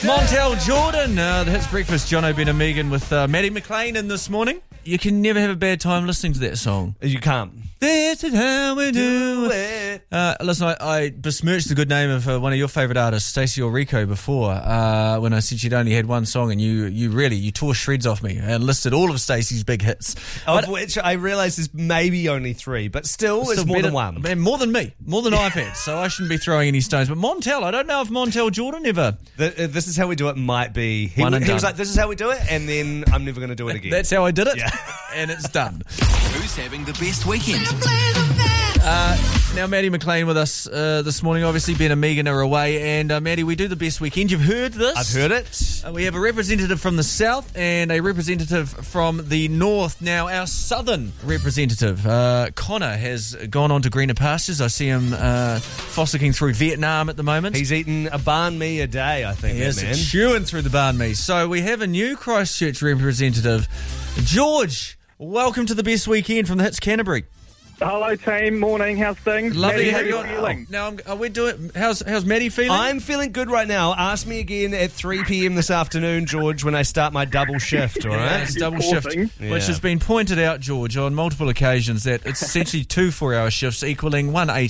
Montel Jordan, the Hits Breakfast, John O'Brien and Megan with Maddie McLean in this morning. You can never have a bad time listening to that song. You can't. This is how we do it. Listen, I besmirched the good name of one of your favourite artists, Stacey Orrico, before when I said she'd only had one song, and you tore shreds off me and listed all of Stacey's big hits. Of which I realise there's maybe only 3, but still it's more than one. And more than me, more than I've had, so I shouldn't be throwing any stones. But Montel, I don't know if Montel Jordan ever... This is how we do it might be... He was like, this is how we do it, and then I'm never going to do it again. That's how I did it, yeah. And it's done. Who's having the best weekend? Now, Maddie McLean with us this morning. Obviously, Ben and Megan are away. And, Maddie, we do the best weekend. You've heard this? I've heard it. We have a representative from the south and a representative from the north. Now, our southern representative, Connor, has gone on to greener pastures. I see him fossicking through Vietnam at the moment. He's eaten a banh mi a day, I think, Yes, man. chewing through the banh mi. So we have a new Christchurch representative, George. Welcome to the best weekend from the Hits Canterbury. Hello, team. Morning. How's things? Lovely to have Maddie, you how you feeling? Now, are we doing? How's Maddie feeling? I'm feeling good right now. Ask me again at 3 p.m. this afternoon, George, when I start my double shift, all right? It's double shift, Reporting. which has been pointed out, George, on multiple occasions that it's essentially 2 4-hour shifts equaling 1